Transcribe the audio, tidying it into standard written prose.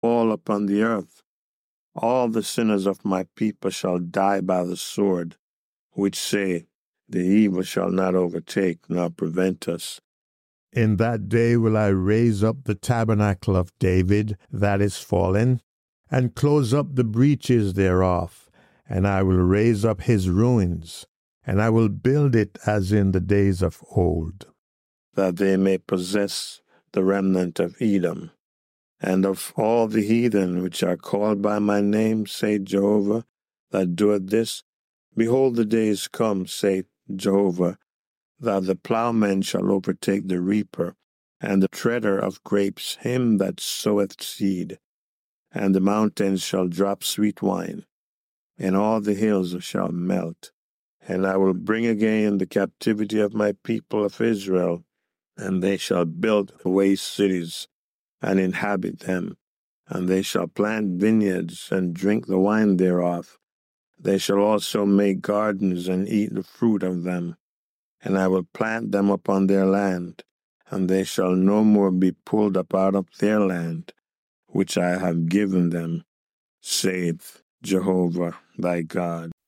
fall upon the earth. All the sinners of my people shall die by the sword, which say, the evil shall not overtake nor prevent us. In that day will I raise up the tabernacle of David that is fallen, and close up the breaches thereof, and I will raise up his ruins, and I will build it as in the days of old. That they may possess the remnant of Edom, and of all the heathen which are called by my name, saith Jehovah, that doeth this. Behold, the days come, saith Jehovah, that the plowman shall overtake the reaper, and the treader of grapes him that soweth seed. And the mountains shall drop sweet wine, and all the hills shall melt. And I will bring again the captivity of my people of Israel, and they shall build waste cities, and inhabit them. And they shall plant vineyards, and drink the wine thereof. They shall also make gardens, and eat the fruit of them. And I will plant them upon their land, and they shall no more be pulled up out of their land, which I have given them, saith Jehovah thy God.